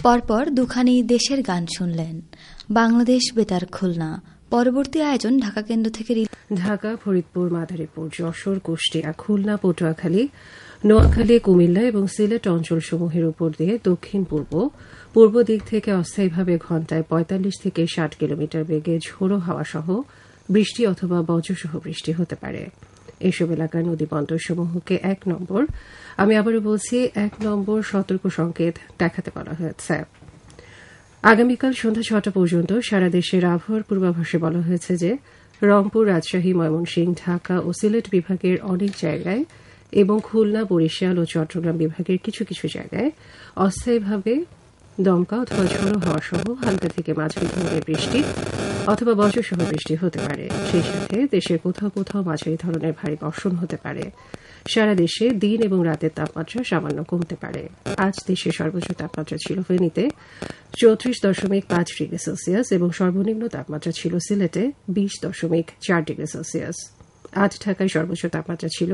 পরপর দুখানি দেশের গান শুনলেন। বাংলাদেশ বেতার খুলনা। পরবর্তী আয়োজন ঢাকা কেন্দ্র থেকে ঢাকা, ফরিদপুর, মাদারীপুর, যশোর, কুষ্টিয়া, খুলনা, পটুয়াখালী, নোয়াখালী, কুমিল্লা এবং সিলেট অঞ্চলসমূহের উপর দিয়ে দক্ষিণ পূর্ব দিক থেকে অস্থায়ীভাবে ঘণ্টায় ৪৫ থেকে ৬০ কিলোমিটার বেগে ঝোড়ো হাওয়া সহ বৃষ্টি অথবা বজ্রসহ বৃষ্টি হতে পারে। এসব এলাকার নদীবন্দরসমূহকে ১ নম্বর, আমি আবারও বলছি ১ নম্বর সতর্ক সংকেত দেখাতে বলা হয়েছে। আগামীকাল সন্ধ্যা ৬টা পর্যন্ত সারা দেশের আবহাওয়ার পূর্বাভাসে বলা হয়েছে যে রংপুর, রাজশাহী, ময়মনসিংহ, ঢাকা ও সিলেট বিভাগের অনেক জায়গায় এবং খুলনা, বরিশাল ও চট্টগ্রাম বিভাগের কিছু কিছু জায়গায় অস্থায়ীভাবে দমকা অথবা ঝোড়ো হাওয়া সহ হালকা থেকে মাঝারি ধরনের বৃষ্টি অথবা বজ্রসহ বৃষ্টি হতে পারে। সেই সাথে দেশের কোথাও কোথাও মাঝারি ধরনের ভারী বর্ষণ হতে পারে। সারা দেশে দিন এবং রাতের তাপমাত্রা সামান্য কমতে পারে। আজ দেশের সর্বোচ্চ তাপমাত্রা ছিল ফেনীতে ৩৪.৫ ডিগ্রি সেলসিয়াস এবং সর্বনিম্ন তাপমাত্রা ছিল সিলেটে ২০.৪ ডিগ্রি সেলসিয়াস। আজ ঢাকায় সর্বোচ্চ তাপমাত্রা ছিল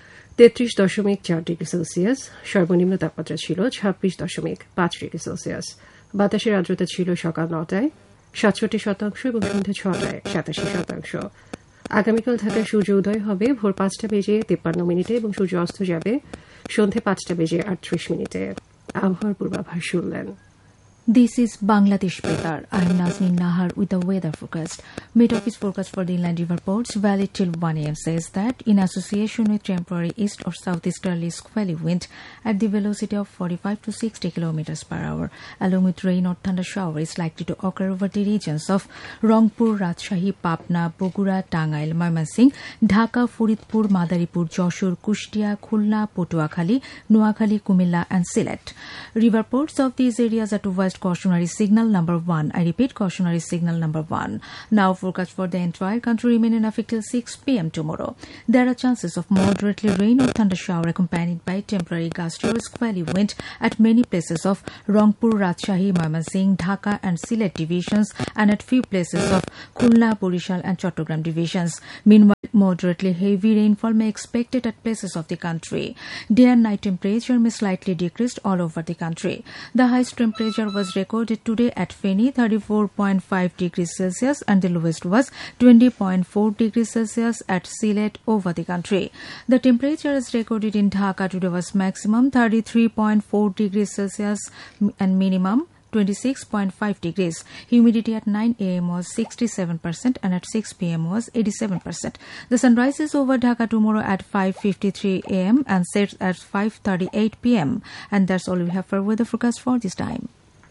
৩৩.৪ ডিগ্রি সেলসিয়াস, সর্বনিম্ন তাপমাত্রা ছিল ২৬.৫ ডিগ্রি সেলসিয়াস। বাতাসের আর্দ্রতা ছিল সকাল ৯টায় ৬৭% এবং সন্ধ্যা ৬টায় ৮৭%। আগামীকাল ঢাকায় সূর্য উদয় হবে ভোর ৫টা বেজে ৫৩ মিনিটে এবং সূর্য অস্ত যাবে সন্ধ্যে ৫টা বেজে ৩৮ মিনিটে। আবহাওয়ার পূর্বাভাস শুনলেন। This is Bangladesh Betar. I am Nazneen Nahar with the weather forecast. Met Office forecast for the inland river ports valid till 1 a.m. says that in association with temporary east or southeasterly squally wind at the velocity of 45 to 60 kilometers per hour, along with rain or thunder shower is likely to occur over the regions of Rangpur, Rajshahi, Pabna, Bogura, Tangail, Mymensingh, Dhaka, Faridpur, Madaripur, Joshore, Kushtia, Khulna, Patuakhali, Noakhali, Kumilla and Sylhet. River ports of these areas are to west cautionary signal number 1. I repeat, cautionary signal number 1. Now forecast for the entire country remain in effect till 6 p.m. tomorrow. There are chances of moderately rain or thunder shower accompanied by temporary gusty or squally wind at many places of Rangpur, Rajshahi, Mymensingh, Dhaka and Sylhet divisions and at few places of Khulna, Borishal and Chattogram divisions. Meanwhile, moderately heavy rainfall may expected at places of the country. Day and night temperature may slightly decreased all over the country. The highest temperature was recorded today at Feni 34.5 degrees Celsius and the lowest was 20.4 degrees Celsius at Sylhet over the country. The temperature is recorded in Dhaka today was maximum 33.4 degrees Celsius and minimum 26.5 degrees. Humidity at 9 a.m. was 67% and at 6 p.m. was 87%. The sun rises over Dhaka tomorrow at 5:53 a.m. and sets at 5:38 p.m. And that's all we have for weather forecast for this time.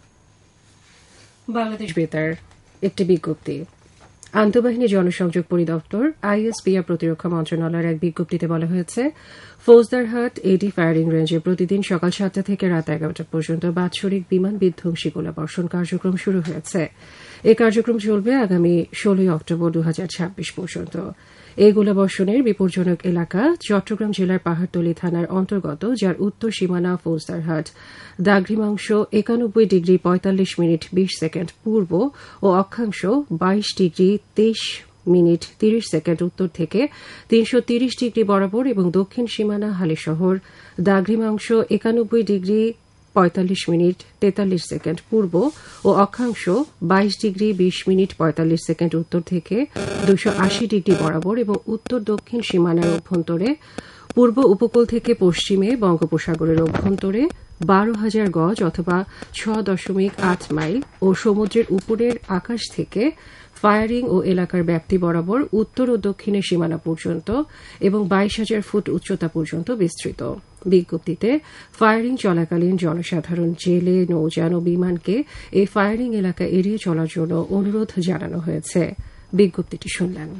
Bangladesh বেতার একটি বিজ্ঞপ্তি। আন্তঃবাহিনী জনসংযোগ পরিদপ্তর ISPR প্রতিরক্ষা মন্ত্রণালয়ের এক বিজ্ঞপ্তিতে বলা হয়েছে ফৌজদারহাট এডি ফায়ারিং রেঞ্জে প্রতিদিন সকাল ৭টা থেকে রাত ১১টা পর্যন্ত বাৎসরিক বিমান বিধ্বংসী গোলাবর্ষণ কার্যক্রম শুরু হয়েছে। এই কার্যক্রম চলবে আগামী ১৬ অক্টোবর ২০২৬ পর্যন্ত। এই গোলাবর্ষণের বিপজ্জনক এলাকা চট্টগ্রাম জেলার পাহাড়তলী থানার অন্তর্গত, যার উত্তর সীমানা ফৌজদারহাট দাঘ্রিমাংশ ৯১ ডিগ্রি ৪৫ মিনিট ২০ সেকেন্ড পূর্ব ও অক্ষাংশ ২২ ডিগ্রি ২৩ মিনিট ৩০ সেকেন্ড উত্তর থেকে ৩৩০ ডিগ্রি বরাবর এবং দক্ষিণ সীমানা হালিশহর দাঘ্রিমাংশ ৯১ ডিগ্রি ৪৫ মিনিট ৪৩ সেকেন্ড পূর্ব ও অক্ষাংশ ২২ ডিগ্রি ২০ মিনিট ৪৫ সেকেন্ড উত্তর থেকে ২৮০ ডিগ্রি বরাবর এবং উত্তর দক্ষিণ সীমানার অভ্যন্তরে পূর্ব উপকূল থেকে পশ্চিমে বঙ্গোপসাগরের অভ্যন্তরে ১২,০০০ গজ অথবা ৬.৮ মাইল ও সমুদ্রের উপরের আকাশ থেকে ফায়ারিং ও এলাকার ব্যাপ্তি বরাবর উত্তর ও দক্ষিণের সীমানা পর্যন্ত এবং ২২,০০০ ফুট উচ্চতা পর্যন্ত বিস্তৃত। বিজ্ঞপ্তিতে ফায়ারিং চলাকালীন জনসাধারণ, জেলে, নৌযান ও বিমানকে এই ফায়ারিং এলাকা এড়িয়ে চলার জন্য অনুরোধ জানানো হয়েছে। বিজ্ঞপ্তিটি শুনলেন।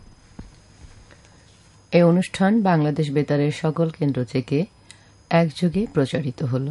এই অনুষ্ঠান বাংলাদেশ বেতারের সকল কেন্দ্র থেকে একযোগে প্রচারিত হল।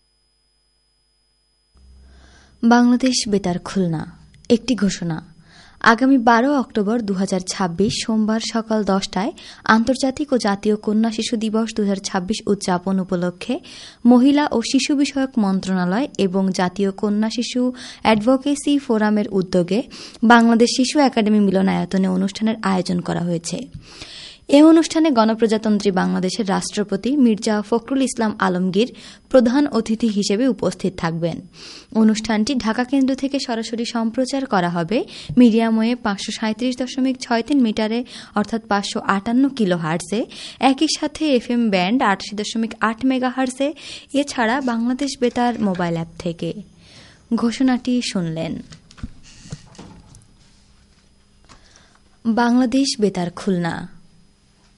বাংলাদেশ বেতার খুলনা একটি ঘোষণা। আগামী ১২ অক্টোবর ২০২৬ সোমবার সকাল ১০টায় আন্তর্জাতিক ও জাতীয় কন্যা শিশু দিবস ২০২৬ উদযাপন উপলক্ষে মহিলা ও শিশু বিষয়ক মন্ত্রণালয় এবং জাতীয় কন্যা শিশু অ্যাডভোকেসি ফোরামের উদ্যোগে বাংলাদেশ শিশু একাডেমি মিলনায়তনে অনুষ্ঠানের আয়োজন করা হয়েছে। এ অনুষ্ঠানে গণপ্রজাতন্ত্রী বাংলাদেশের রাষ্ট্রপতি মির্জা ফখরুল ইসলাম আলমগীর প্রধান অতিথি হিসেবে উপস্থিত থাকবেন। অনুষ্ঠানটি ঢাকা কেন্দ্র থেকে সরাসরি সম্প্রচার করা হবে মিডিয়াম ওয়েভ 537.63 মিটারে অর্থাৎ 558 কিলোহার্টজে, একই সাথে এফএম ব্যান্ড 88.8 মেগাহার্টজে, এছাড়া বাংলাদেশ বেতার মোবাইল অ্যাপ থেকে। ঘোষণাটি শুনলেন। বাংলাদেশ বেতার খুলনা।